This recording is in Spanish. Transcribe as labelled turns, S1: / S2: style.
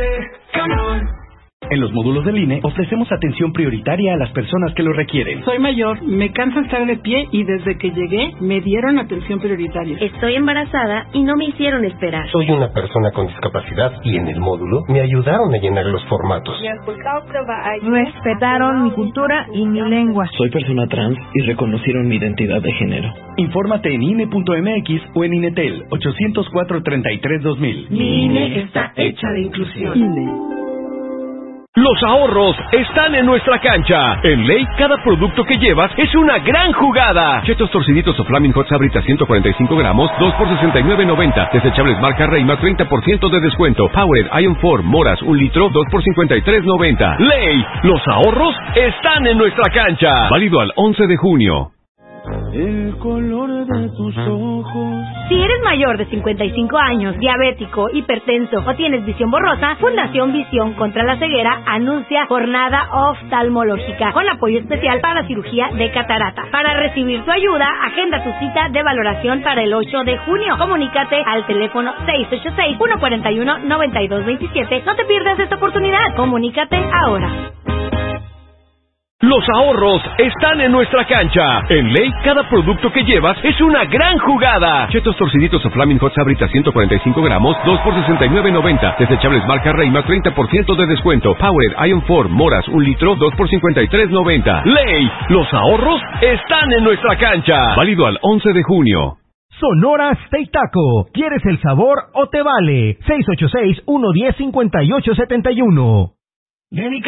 S1: En los módulos del INE ofrecemos atención prioritaria a las personas que lo requieren.
S2: Soy mayor, me cansa estar de pie y desde que llegué me dieron atención prioritaria.
S3: Estoy embarazada y no me hicieron esperar.
S4: Soy una persona con discapacidad y en el módulo me ayudaron a llenar los formatos.
S5: Respetaron mi cultura y mi lengua.
S6: Soy persona trans y reconocieron mi identidad de género.
S1: Infórmate en INE.mx o en INETEL 804-33-2000.
S2: Mi INE está hecha de inclusión. INE.
S7: Los ahorros están en nuestra cancha. En Ley, cada producto que llevas es una gran jugada. Chetos torciditos o Flaming Hot Sabritas 145 gramos, 2 por $69.90. Desechables marca Reyma, 30% de descuento. Powered Ion 4 Moras, 1 litro, 2 por $53.90. Ley, los ahorros están en nuestra cancha. Válido al 11 de junio.
S8: El color de tus ojos.
S3: Si eres mayor de 55 años, diabético, hipertenso o tienes visión borrosa, Fundación Visión contra la Ceguera anuncia jornada oftalmológica con apoyo especial para cirugía de catarata. Para recibir tu ayuda, agenda tu cita de valoración para el 8 de junio. Comunícate al teléfono 686-141-9227. No te pierdas esta oportunidad. Comunícate ahora.
S7: Los ahorros están en nuestra cancha. En Ley, cada producto que llevas es una gran jugada. Chetos torciditos o Flaming Hot Sabritas 145 gramos, 2 por $69.90. Desechables marca Reyma, 30% de descuento. Powered Ion 4 Moras, 1 litro, 2 por $53.90. Ley, los ahorros están en nuestra cancha. Válido al 11 de junio.
S9: Sonora Steak Taco. ¿Quieres el sabor o te vale? 686-110-5871.